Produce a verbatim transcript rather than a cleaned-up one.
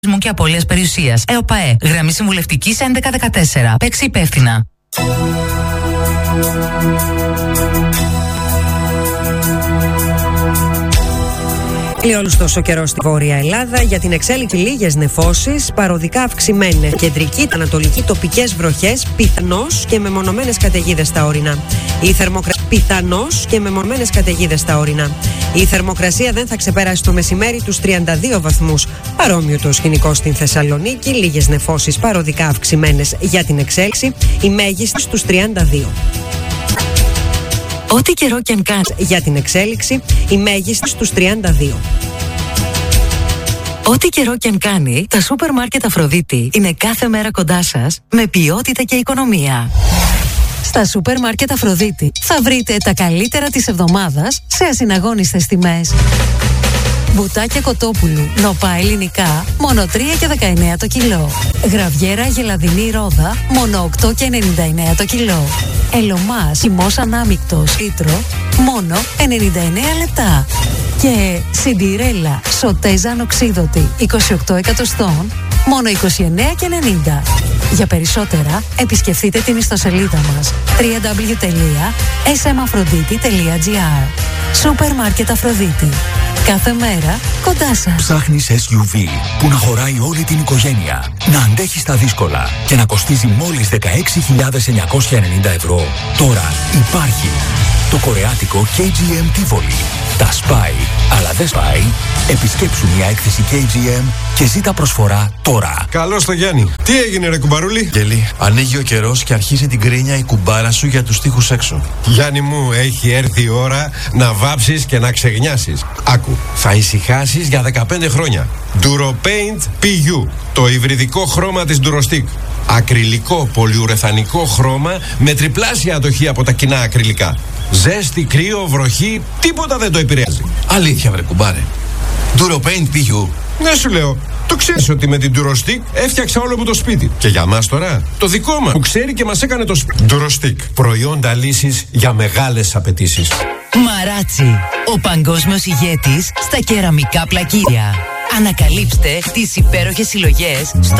και απώλειας περιουσίας. ΕΟΠΑΕ. Γραμμή συμβουλευτικής έντεκα δεκατέσσερα. Παίξει υπεύθυνα. Λιόλους τόσο καιρό στη Βόρεια Ελλάδα για την εξέλιξη λίγες νεφώσεις, παροδικά αυξημένες. Κεντρική, ανατολική τοπικές βροχές, πιθανώς και μεμονωμένες καταιγίδες στα ορεινά. Η θερμοκρασία πιθανώς και μεμονωμένες καταιγίδες στα ορεινά. Η θερμοκρασία δεν θα ξεπεράσει το μεσημέρι τους τριάντα δύο βαθμούς. Παρόμοιο το σκηνικό στην Θεσσαλονίκη, λίγες νεφώσεις παροδικά αυξημένες για την εξέλιξη, η μέγιστη στους τριάντα δύο. Ό,τι καιρό και αν κάνει για την εξέλιξη, η μέγιστη στους τριάντα δύο. Ό,τι καιρό και αν κάνει, τα σούπερ μάρκετ Αφροδίτη είναι κάθε μέρα κοντά σας με ποιότητα και οικονομία. Στα σούπερ μάρκετ Αφροδίτη θα βρείτε τα καλύτερα της εβδομάδας σε ασυναγώνιστες τιμές. Μπουτάκια κοτόπουλου, νοπά ελληνικά, μόνο τρία και δεκαεννέα το κιλό. Γραβιέρα γελαδινή ρόδα, μόνο οκτώ και ενενήντα εννέα το κιλό. Ελωμάς χυμός ανάμεικτος λίτρο, μόνο ενενήντα εννέα λεπτά. Και σιντιρέλα σοτέζα ανοξίδωτη είκοσι οκτώ εκατοστών, μόνο είκοσι εννέα και ενενήντα. Για περισσότερα, επισκεφτείτε την ιστοσελίδα μας double-u double-u double-u τελεία ες εμ αφροδίτη τελεία τζι άρ. Σούπερ μάρκετ Αφροδίτη. Κάθε μέρα κοντά σας. Ψάχνεις ες γιου βι που να χωράει όλη την οικογένεια, να αντέχει στα δύσκολα και να κοστίζει μόλις δεκαέξι χιλιάδες εννιακόσια ενενήντα ευρώ. Τώρα υπάρχει το κορεάτικο κέι τζι εμ Tivoli. Τα σπάει, αλλά δεν σπάει. Επισκέψου μια έκθεση κέι τζι εμ και ζήτα προσφορά τώρα. Καλώς το Γιάννη. Τι έγινε ρε κουμπαρούλη? Γελί, ανοίγει ο καιρός και αρχίζει την κρίνια η κουμπάρα σου για τους τοίχους έξω. Γιάννη μου, έχει έρθει η ώρα να βάψεις και να ξεγνιάσεις. Άκου, θα ησυχάσεις για δεκαπέντε χρόνια. DuroPaint πι γιου, το υβριδικό χρώμα της Durostick. Ακριλικό πολυουρεθανικό χρώμα με τριπλάσια ατοχή από τα κοινά ακριλικά. Ζέστη, κρύο, βροχή, τίποτα δεν το επηρεάζει. Αλήθεια βρε κουμπάρε. DuroPaint πι γιου. Ναι σου λέω. Το ξέρεις ότι με την Durostick έφτιαξα όλο μου το σπίτι. Και για μας τώρα, το δικό μας που ξέρει και μας έκανε το σπίτι. Durostick. Προϊόντα λύσης για μεγάλες απαιτήσεις. Μαράτσι, ο παγκόσμιος ηγέτης στα κεραμικά πλακίδια. Ανακαλύψτε τις υπέροχες συλλογές στο